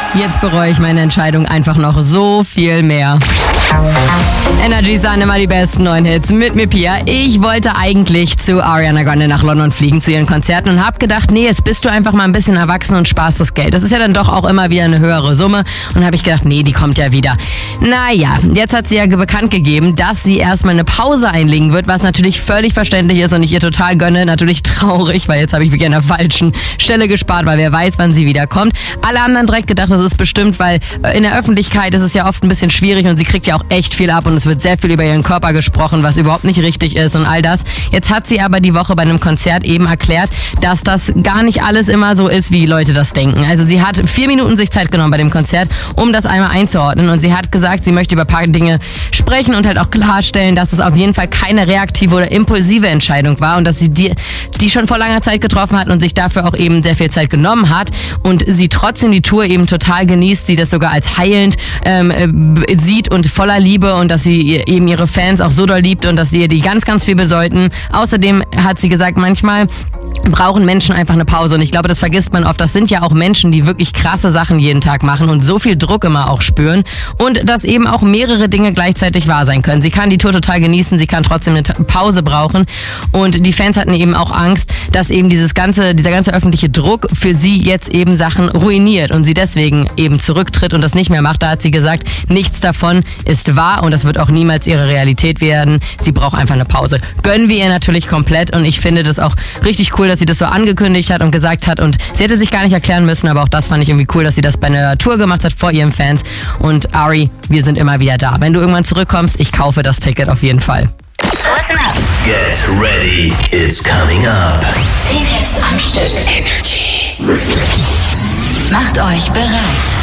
Jetzt bereue ich meine Entscheidung einfach noch so viel mehr. Energy sind immer die besten neuen Hits mit mir, Pia. Ich wollte eigentlich zu Ariana Grande nach London fliegen, zu ihren Konzerten und habe gedacht, nee, jetzt bist du einfach mal ein bisschen erwachsen und sparst das Geld. Das ist ja dann doch auch immer wieder eine höhere Summe. Und habe ich gedacht, nee, die kommt ja wieder. Naja, jetzt hat sie ja bekannt gegeben, dass sie erstmal eine Pause einlegen wird, was natürlich völlig verständlich ist und ich ihr total gönne. Natürlich traurig, weil jetzt habe ich wirklich an der falschen Stelle gespart, weil wer weiß, wann sie wiederkommt. Alle anderen direkt gedacht, das ist bestimmt, weil in der Öffentlichkeit ist es ja oft ein bisschen schwierig und sie kriegt ja auch echt viel ab und es wird sehr viel über ihren Körper gesprochen, was überhaupt nicht richtig ist und all das. Jetzt hat sie aber die Woche bei einem Konzert eben erklärt, dass das gar nicht alles immer so ist, wie Leute das denken. Also sie hat 4 Minuten sich Zeit genommen bei dem Konzert, um das einmal einzuordnen und sie hat gesagt, sie möchte über ein paar Dinge sprechen und halt auch klarstellen, dass es auf jeden Fall keine reaktive oder impulsive Entscheidung war und dass sie die schon vor langer Zeit getroffen hat und sich dafür auch eben sehr viel Zeit genommen hat und sie trotzdem die Tour eben total genießt, sie das sogar als heilend sieht und voller Liebe und dass sie eben ihre Fans auch so doll liebt und dass sie ihr die ganz, ganz viel bedeuten. Außerdem hat sie gesagt, manchmal brauchen Menschen einfach eine Pause und ich glaube, das vergisst man oft. Das sind ja auch Menschen, die wirklich krasse Sachen jeden Tag machen und so viel Druck immer auch spüren und dass eben auch mehrere Dinge gleichzeitig wahr sein können. Sie kann die Tour total genießen, sie kann trotzdem eine Pause brauchen und die Fans hatten eben auch Angst, dass eben dieser ganze öffentliche Druck für sie jetzt eben Sachen ruiniert und sie deswegen eben zurücktritt und das nicht mehr macht. Da hat sie gesagt, nichts davon ist wahr und das wird auch niemals ihre Realität werden. Sie braucht einfach eine Pause. Gönnen wir ihr natürlich komplett und ich finde das auch richtig cool, dass sie das so angekündigt hat und gesagt hat und sie hätte sich gar nicht erklären müssen, aber auch das fand ich irgendwie cool, dass sie das bei einer Tour gemacht hat vor ihren Fans und Ari, wir sind immer wieder da. Wenn du irgendwann zurückkommst, ich kaufe das Ticket auf jeden Fall. Listen up. Get ready, it's coming up. 10 Hits am Stück. Energy. Macht euch bereit.